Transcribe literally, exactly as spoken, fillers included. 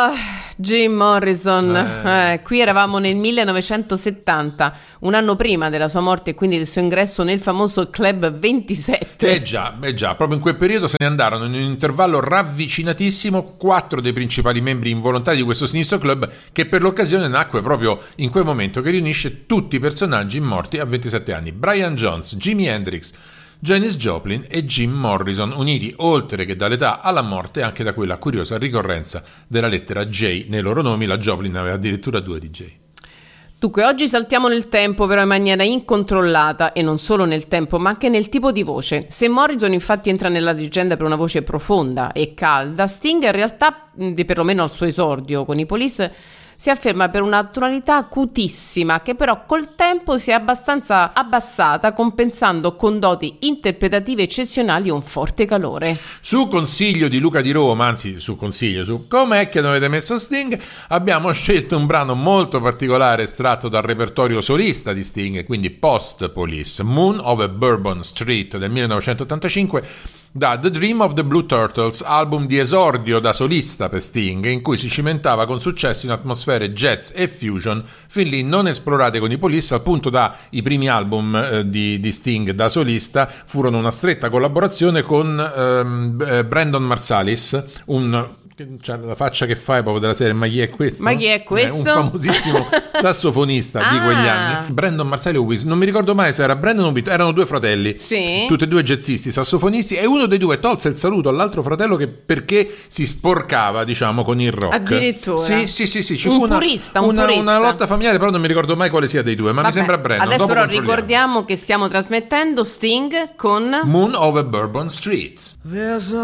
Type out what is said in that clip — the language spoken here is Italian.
Oh, Jim Morrison, eh. Eh, qui eravamo nel millenovecentosettanta, un anno prima della sua morte e quindi del suo ingresso nel famoso Club ventisette. Eh già, eh già, proprio in quel periodo se ne andarono in un intervallo ravvicinatissimo quattro dei principali membri involontari di questo sinistro club, che per l'occasione nacque proprio in quel momento, che riunisce tutti i personaggi morti a ventisette anni: Brian Jones, Jimi Hendrix, Janis Joplin e Jim Morrison, uniti oltre che dall'età alla morte anche da quella curiosa ricorrenza della lettera J nei loro nomi. La Joplin aveva addirittura due D J. Dunque, oggi saltiamo nel tempo, però in maniera incontrollata, e non solo nel tempo ma anche nel tipo di voce. Se Morrison infatti entra nella leggenda per una voce profonda e calda, Sting in realtà, perlomeno al suo esordio con i Police, si afferma per una tonalità acutissima che però col tempo si è abbastanza abbassata, compensando con doti interpretative eccezionali e un forte calore. Su consiglio di Luca di Roma, anzi su consiglio, su com'è che non avete messo Sting, abbiamo scelto un brano molto particolare estratto dal repertorio solista di Sting, quindi post Police, Moon over Bourbon Street del millenovecentottantacinque, da The Dream of the Blue Turtles, album di esordio da solista per Sting, in cui si cimentava con successo in atmosfere jazz e fusion fin lì non esplorate con i Police, al punto da i primi album eh, di, di Sting da solista furono una stretta collaborazione con ehm, Brandon Marsalis, un... Cioè, la faccia che fai proprio della serie, ma chi è questo? Ma chi è questo? È un famosissimo sassofonista ah. di quegli anni, Brandon Marsalis, non mi ricordo mai se era Brandon o Vito, erano due fratelli, sì. tutti e due jazzisti, sassofonisti, e uno dei due tolse il saluto all'altro fratello che perché si sporcava, diciamo, con il rock. Addirittura? Sì, sì, sì, sì. Ci un fu una, purista, un una, purista. una lotta familiare, però non mi ricordo mai quale sia dei due, ma Vabbè, mi sembra Brandon. adesso Dopo però ricordiamo che stiamo trasmettendo Sting con Moon over Bourbon Street. There's a